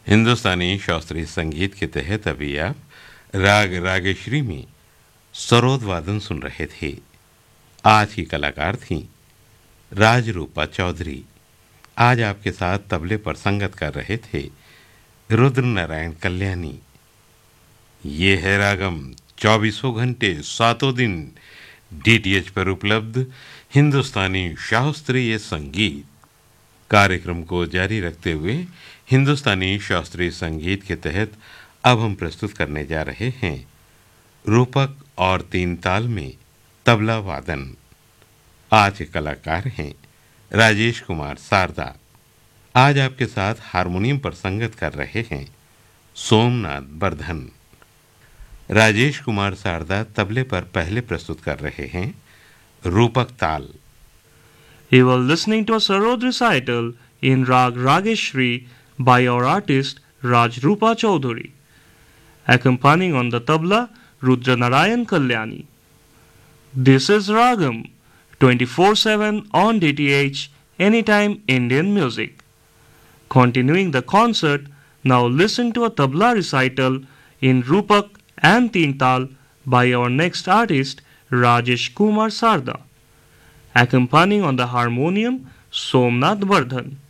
हिंदुस्तानी शास्त्रीय संगीत के तहत अभी आप राग रागेश्वरी में सरोद वादन सुन रहे थे। आज की कलाकार थीं राजरूपा चौधरी। आज आपके साथ तबले पर संगत कर रहे थे रुद्र नारायण कल्याणी। ये है रागम, 24 घंटे 7 दिन डीटीएच पर उपलब्ध हिंदुस्तानी शास्त्रीय संगीत। कार्यक्रम को जारी रखते हुए हिंदुस्तानी शास्त्रीय संगीत के तहत अब हम प्रस्तुत करने जा रहे हैं रूपक और तीन ताल में तबला वादन। आज के कलाकार हैं राजेश कुमार शारदा। आज आपके साथ हारमोनियम पर संगत कर रहे हैं सोमनाथ वर्धन। राजेश कुमार शारदा तबले पर पहले प्रस्तुत कर रहे हैं रूपक ताल। You were listening to a Sarod recital in Rag Rageshri by our artist Rajrupa Chaudhuri. Accompanying on the tabla Rudra Narayan Kalyani. This is Ragam 24/7 on DTH Anytime Indian Music. Continuing the concert, now listen to a tabla recital in Rupak and Tintal by our next artist Rajesh Kumar Sarda. Accompanying on the harmonium Somnath Vardhan.